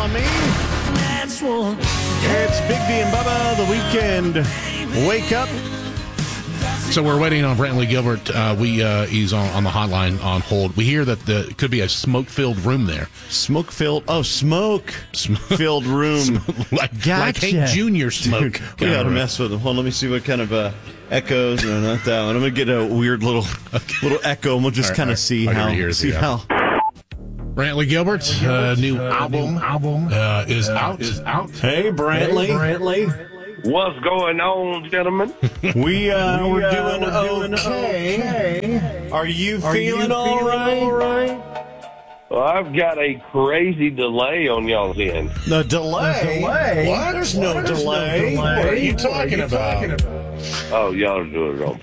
on Me. It's Big D and Bubba, the weekend. Wake up. So we're waiting on Brantley Gilbert. He's on the hotline on hold. We hear that it could be a smoke-filled room there. Smoke-filled room. like Gotcha. Hank Jr. smoke. Dude, we got to mess with him. Hold on, let me see what kind of echoes. No, not that one. I'm going to get a weird little echo, and we'll just kind of see how. Brantley Gilbert's new album is out. Hey, Brantley. What's going on, gentlemen? We're doing okay. Are you feeling all right? Well, I've got a crazy delay on y'all's end. The delay? What? There's no delay. What are you talking about? Oh, y'all are doing it on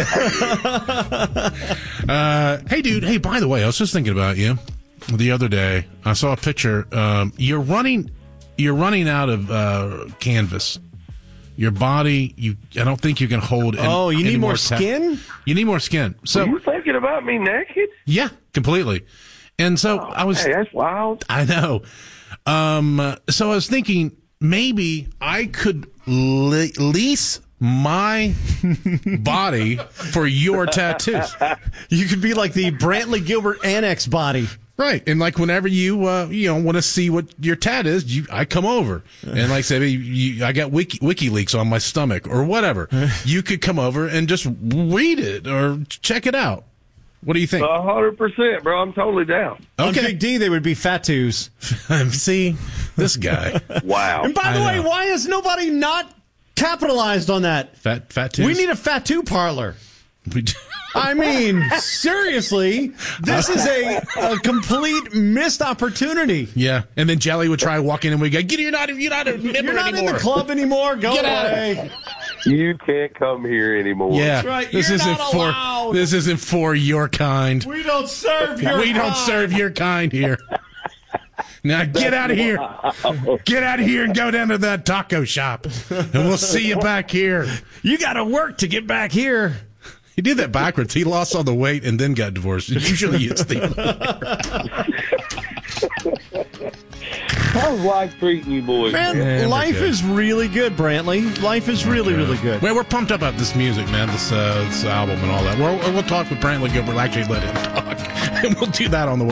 purpose. Hey, dude. Hey, by the way, I was just thinking about you the other day. I saw a picture. You're running out of canvas. Your body, I don't think you can hold. You need more skin? You need more skin. So, Are you thinking about me naked? Yeah, completely. And so Hey, that's wild. I know. So I was thinking maybe I could lease my body for your tattoos. You could be like the Brantley Gilbert Annex body. Right, and like whenever you want to see what your tat is, I come over and like say I got WikiLeaks on my stomach or whatever. You could come over and just read it or check it out. What do you think? 100%, bro. I'm totally down. Okay. On Big D, they would be Fatus. See, this guy. Wow. And by the way, why has nobody not capitalized on that? Fatus? We need a Fatu parlor. I mean, seriously, this is a complete missed opportunity. Yeah, and then Jelly would try walking in and we go, you're not a member You're not anymore. in the club anymore. Go Get away. You can't come here anymore. Yeah, that's right. This isn't for your kind. We don't serve your kind. We don't serve your kind here. Now get out of here. Get out of here and go down to that taco shop. And we'll see you back here. You got to work to get back here. He did that backwards. He lost all the weight and then got divorced. Usually it's the How's life treating you boys? Man, life is really good, Brantley. Life is really, really good. Well, we're pumped up about this music, man, this album and all that. We'll talk with Brantley Gilbert. We'll actually let him talk. And we'll do that on the way.